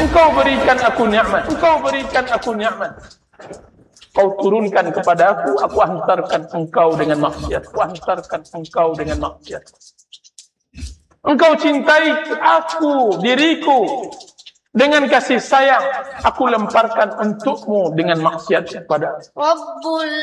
Engkau berikan aku nikmat. Engkau berikan aku nikmat. Kau turunkan kepada aku hantarkan engkau dengan maksiat. Aku hantarkan engkau dengan maksiat. Engkau cintai aku, diriku, dengan kasih sayang. Aku lemparkan untukmu dengan maksiat kepada aku.